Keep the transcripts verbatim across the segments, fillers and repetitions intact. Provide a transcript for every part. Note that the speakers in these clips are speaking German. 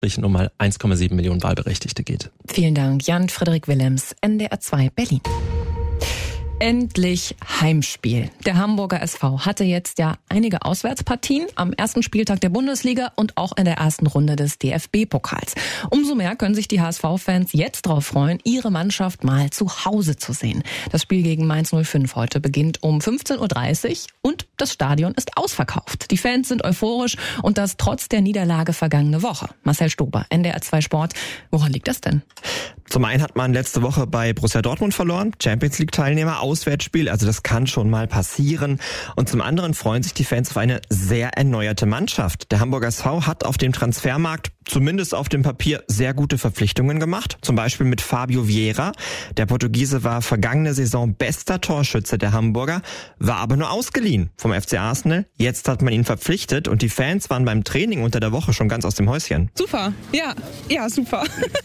um mal eins Komma sieben Millionen Wahlberechtigte geht. Vielen Dank, Jan Frederik Willems, N D R zwei Berlin. Endlich Heimspiel. Der Hamburger S V hatte jetzt ja einige Auswärtspartien am ersten Spieltag der Bundesliga und auch in der ersten Runde des D F B-Pokals. Umso mehr können sich die H S V-Fans jetzt darauf freuen, ihre Mannschaft mal zu Hause zu sehen. Das Spiel gegen Mainz null fünf heute beginnt um fünfzehn Uhr dreißig und das Stadion ist ausverkauft. Die Fans sind euphorisch und das trotz der Niederlage vergangene Woche. Marcel Stober, N D R zwei Sport. Woran liegt das denn? Zum einen hat man letzte Woche bei Borussia Dortmund verloren, Champions League-Teilnehmer, Auswärtsspiel, also das kann schon mal passieren. Und zum anderen freuen sich die Fans auf eine sehr erneuerte Mannschaft. Der Hamburger S V hat auf dem Transfermarkt, zumindest auf dem Papier, sehr gute Verpflichtungen gemacht. Zum Beispiel mit Fabio Vieira. Der Portugiese war vergangene Saison bester Torschütze der Hamburger, war aber nur ausgeliehen vom F C Arsenal. Jetzt hat man ihn verpflichtet und die Fans waren beim Training unter der Woche schon ganz aus dem Häuschen. Super, ja, ja, super.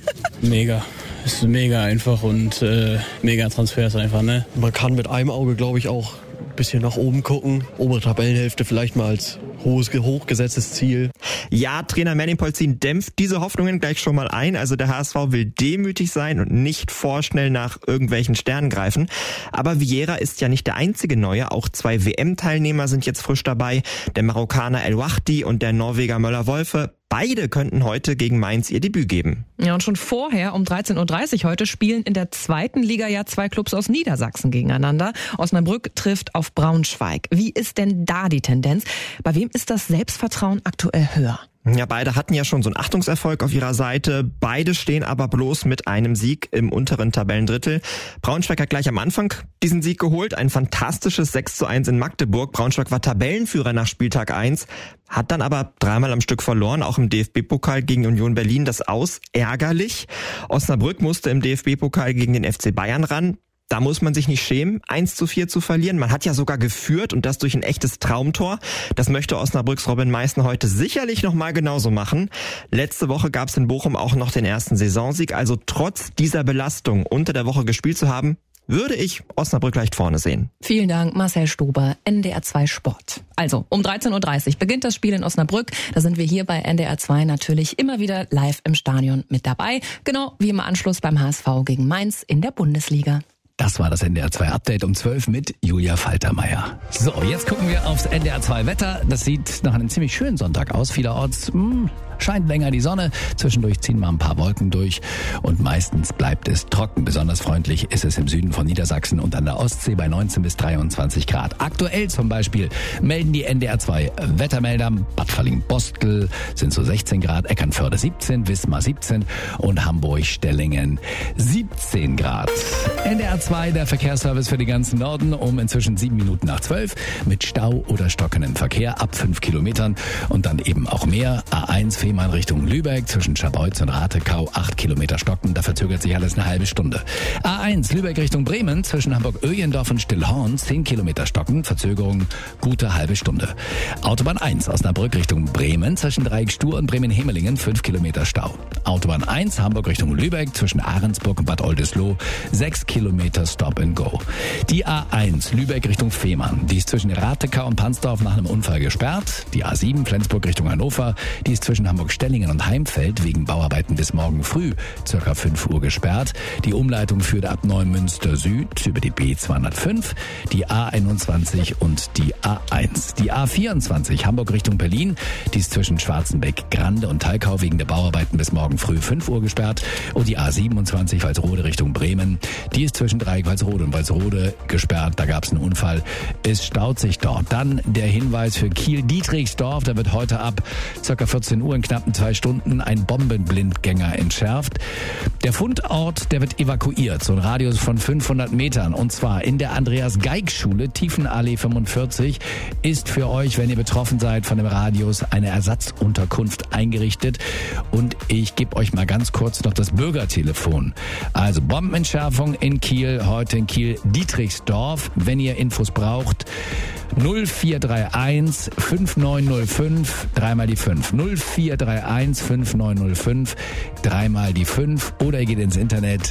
Mega. Ist mega einfach und äh, mega Transfers einfach, ne? Man kann mit einem Auge, glaube ich, auch ein bisschen nach oben gucken. Obere Tabellenhälfte vielleicht mal als hohes, hochgesetztes Ziel. Ja, Trainer Merlin Polzin dämpft diese Hoffnungen gleich schon mal ein. Also der H S V will demütig sein und nicht vorschnell nach irgendwelchen Sternen greifen. Aber Vieira ist ja nicht der einzige Neue. Auch zwei W M-Teilnehmer sind jetzt frisch dabei. Der Marokkaner El Wahdi und der Norweger Möller-Wolfe. Beide könnten heute gegen Mainz ihr Debüt geben. Ja, und schon vorher um dreizehn Uhr dreißig heute spielen in der zweiten Liga ja zwei Clubs aus Niedersachsen gegeneinander. Osnabrück trifft auf Braunschweig. Wie ist denn da die Tendenz? Bei wem ist das Selbstvertrauen aktuell höher? Ja, beide hatten ja schon so einen Achtungserfolg auf ihrer Seite. Beide stehen aber bloß mit einem Sieg im unteren Tabellendrittel. Braunschweig hat gleich am Anfang diesen Sieg geholt. Ein fantastisches sechs zu eins in Magdeburg. Braunschweig war Tabellenführer nach Spieltag eins, hat dann aber dreimal am Stück verloren, auch im D F B-Pokal gegen Union Berlin. Das Aus ärgerlich. Osnabrück musste im D F B-Pokal gegen den F C Bayern ran. Da muss man sich nicht schämen, eins zu vier zu verlieren. Man hat ja sogar geführt und das durch ein echtes Traumtor. Das möchte Osnabrücks Robin Meissner heute sicherlich nochmal genauso machen. Letzte Woche gab es in Bochum auch noch den ersten Saisonsieg. Also trotz dieser Belastung unter der Woche gespielt zu haben, würde ich Osnabrück leicht vorne sehen. Vielen Dank, Marcel Stober, N D R zwei Sport. Also, um dreizehn Uhr dreißig beginnt das Spiel in Osnabrück. Da sind wir hier bei N D R zwei natürlich immer wieder live im Stadion mit dabei. Genau wie im Anschluss beim H S V gegen Mainz in der Bundesliga. Das war das N D R zwei Update um zwölf mit Julia Faltermeier. So, jetzt gucken wir aufs N D R zwei Wetter. Das sieht nach einem ziemlich schönen Sonntag aus. Vielerorts mh, scheint länger die Sonne. Zwischendurch ziehen mal ein paar Wolken durch. Und meistens bleibt es trocken. Besonders freundlich ist es im Süden von Niedersachsen und an der Ostsee bei neunzehn bis dreiundzwanzig Grad. Aktuell zum Beispiel melden die N D R zwei Wettermelder. Bad Verlingen-Bostel sind so sechzehn Grad, Eckernförde siebzehn, Wismar siebzehn und Hamburg-Stellingen siebzehn Grad. N D R zwei, der Verkehrsservice für den ganzen Norden, um inzwischen sieben Minuten nach zwölf mit Stau oder stockendem Verkehr ab fünf Kilometern und dann eben auch mehr. A eins Fehmarn Richtung Lübeck zwischen Scharbeutz und Ratekau acht Kilometer stocken, da verzögert sich alles eine halbe Stunde. A eins Lübeck Richtung Bremen zwischen Hamburg-Öjendorf und Stillhorn zehn Kilometer stocken, Verzögerung gute halbe Stunde. Autobahn eins Osnabrück Richtung Bremen zwischen Dreieck-Stur und Bremen-Hemelingen fünf Kilometer Stau. Autobahn eins Hamburg Richtung Lübeck zwischen Ahrensburg und Bad Oldesloe sechs Kilometer Stop and Go. Die A eins Lübeck Richtung Fehmarn, die ist zwischen Ratekau und Pansdorf nach einem Unfall gesperrt. Die A sieben Flensburg Richtung Hannover, die ist zwischen Hamburg-Stellingen und Heimfeld wegen Bauarbeiten bis morgen früh circa fünf Uhr gesperrt. Die Umleitung führt ab Neumünster Süd über die B zweihundertfünf, die A einundzwanzig und die A eins. Die A vierundzwanzig Hamburg Richtung Berlin, die ist zwischen Schwarzenbeck, Grande und Thalkau wegen der Bauarbeiten bis morgen früh fünf Uhr gesperrt. Und die A siebenundzwanzig Walsrode Richtung Bremen, die ist zwischen Dreieck Walsrode und Walsrode gesperrt. Da gab es einen Unfall. Es staut sich dort. Dann der Hinweis für Kiel-Dietrichsdorf. Da wird heute ab ca. vierzehn Uhr in knappen zwei Stunden ein Bombenblindgänger entschärft. Der Fundort, der wird evakuiert. So ein Radius von fünfhundert Metern. Und zwar in der Andreas-Geig-Schule, Tiefenallee fünfundvierzig, ist für euch, wenn ihr betroffen seid von dem Radius, eine Ersatzunterkunft eingerichtet. Und ich gebe euch mal ganz kurz noch das Bürgertelefon. Also Bombenentschärfung in Kiel, heute in Kiel Dietrichsdorf. Wenn ihr Infos braucht, null vier drei eins fünf neun null fünf, dreimal die fünf. null vier drei eins fünf neun null fünf, dreimal die fünf. Oder ihr geht ins Internet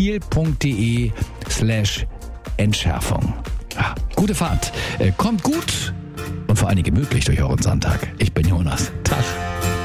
kiel.de slash Entschärfung. Ja, gute Fahrt. Kommt gut und vor allem gemütlich durch euren Sonntag. Ich bin Jonas. Tag.